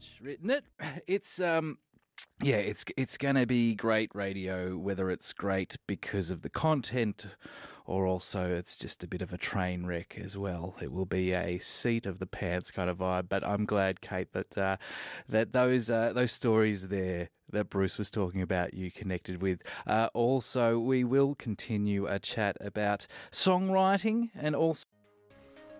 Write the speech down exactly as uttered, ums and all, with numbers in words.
written it. It's um yeah, it's it's going to be great radio, whether it's great because of the content or also it's just a bit of a train wreck as well. It will be a seat of the pants kind of vibe, but I'm glad, Kate, that uh, that those uh, those stories there that Bruce was talking about you connected with. Uh, also, we will continue a chat about songwriting and also